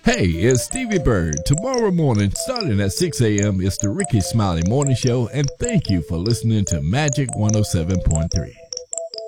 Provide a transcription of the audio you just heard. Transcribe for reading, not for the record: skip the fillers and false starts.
Hey, it's Stevie Bird. Tomorrow morning, starting at 6 a.m., it's the Ricky Smiley Morning Show, and thank you for listening to Magic 107.3.